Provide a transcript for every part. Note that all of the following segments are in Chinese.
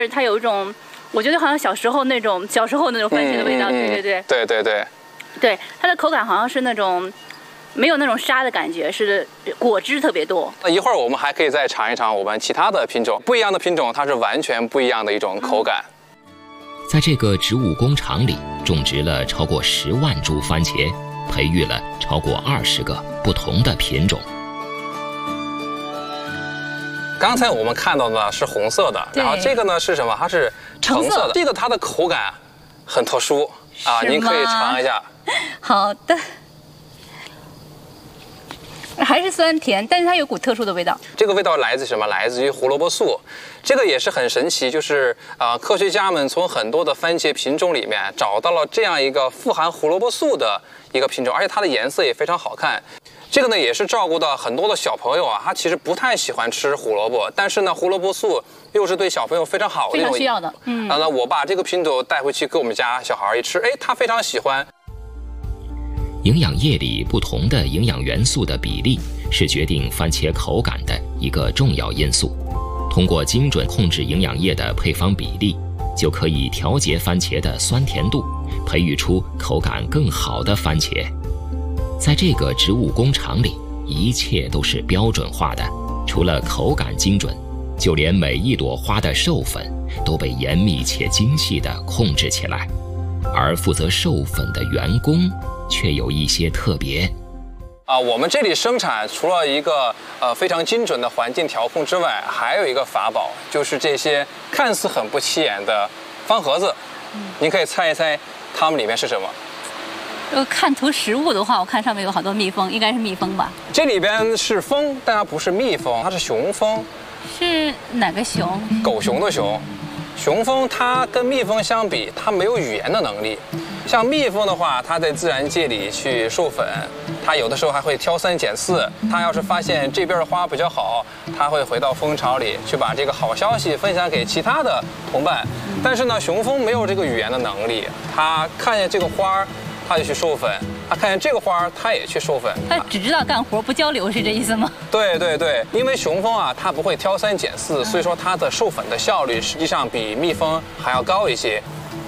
它有一种，我觉得好像小时候那种番茄的味道，对，它的口感好像是那种没有那种沙的感觉，是果汁特别多。 那一会儿我们还可以再尝一尝我们其他的品种，不一样的品种它是完全不一样的一种口感。 在这个植物工厂里，种植了超过10万株番茄，培育了超过20个不同的品种。 刚才我们看到的是红色的，然后这个呢是什么？它是橙色的。这个它的口感很特殊啊，您可以尝一下。 好的，还是酸甜，但是它有股特殊的味道。 这个味道来自什么？来自于胡萝卜素。这个也是很神奇，就是科学家们从很多的番茄品种里面找到了这样一个富含胡萝卜素的一个品种，而且它的颜色也非常好看。这个呢也是照顾到很多的小朋友啊，他其实不太喜欢吃胡萝卜，但是呢胡萝卜素又是对小朋友非常好的， 非常需要的。 然后呢我把这个品种带回去给我们家小孩一吃，他非常喜欢。 营养液里不同的营养元素的比例是决定番茄口感的一个重要因素。通过精准控制营养液的配方比例，就可以调节番茄的酸甜度，培育出口感更好的番茄。在这个植物工厂里，一切都是标准化的，除了口感精准，就连每一朵花的授粉都被严密且精细地控制起来。而负责授粉的员工却有一些特别。 我们这里生产除了一个非常精准的环境调控之外，还有一个法宝，就是这些看似很不起眼的方盒子。您可以猜一猜，它们里面是什么？ 看图实物的话，我看上面有好多蜜蜂，应该是蜜蜂吧？ 这里边是蜂，但它不是蜜蜂，它是雄蜂。 是哪个熊？ 狗熊的熊。雄蜂它跟蜜蜂相比，它没有语言的能力。像蜜蜂的话，它在自然界里去授粉，它有的时候还会挑三拣四。它要是发现这边的花比较好，它会回到蜂巢里去把这个好消息分享给其他的同伴。但是呢，雄蜂没有这个语言的能力，它看见这个花，它就去授粉；它看见这个花，它也去授粉。 它只知道干活不交流，是这意思吗？ 对，因为雄蜂啊，它不会挑三拣四，所以说它的授粉的效率实际上比蜜蜂还要高一些。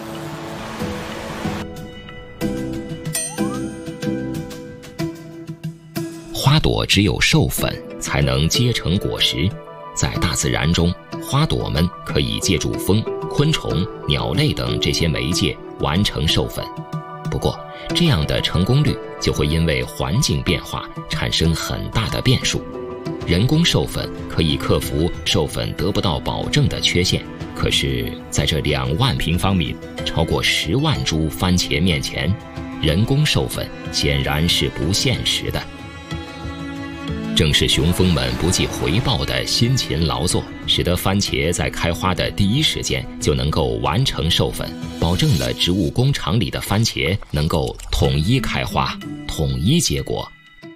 花朵只有授粉才能结成果实。在大自然中，花朵们可以借助风、昆虫、鸟类等这些媒介完成授粉。不过，这样的成功率就会因为环境变化产生很大的变数。人工授粉可以克服授粉得不到保证的缺陷，可是在这2万平方米、超过10万株番茄面前，人工授粉显然是不现实的。正是雄蜂们不计回报的辛勤劳作，使得番茄在开花的第一时间就能够完成授粉，保证了植物工厂里的番茄能够统一开花、统一结果。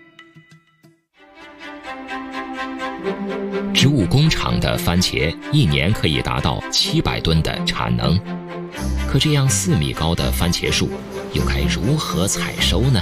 植物工厂的番茄1年可以达到700吨的产能，可这样4米高的番茄树又该如何采收呢？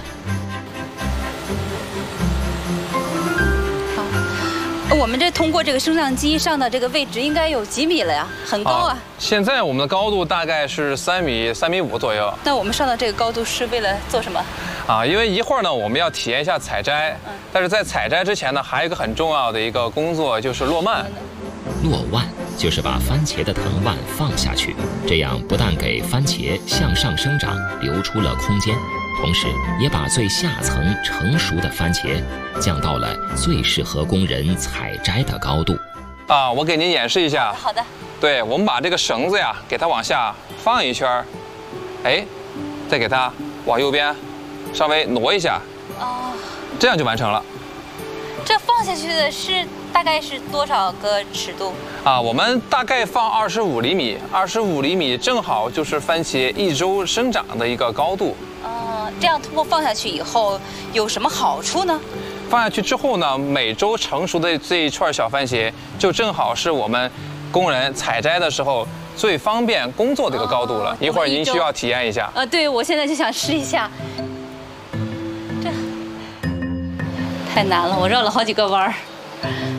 我们这通过这个升降机上的这个位置应该有几米了呀？很高啊！ 现在我们的高度大概是3米、3米5左右。 那我们上到这个高度是为了做什么？ 因为一会儿呢，我们要体验一下采摘。但是在采摘之前呢，还有一个很重要的一个工作，就是落蔓。 落蔓就是把番茄的藤蔓放下去，这样不但给番茄向上生长留出了空间，同时也把最下层成熟的番茄降到了最适合工人采摘的高度。 我给您演示一下。 好的。 对，我们把这个绳子呀，给它往下放一圈，再给它往右边稍微挪一下，这样就完成了。 这放下去的是大概是多少个尺度？ 我们大概放25厘米，25厘米正好就是番茄1周生长的一个高度。 这样通过放下去以后有什么好处呢？ 放下去之后呢，每周成熟的这一串小番茄就正好是我们工人采摘的时候最方便工作的一个高度了。一会儿您需要体验一下。 对，我现在就想试一下。这太难了，我绕了好几个弯儿。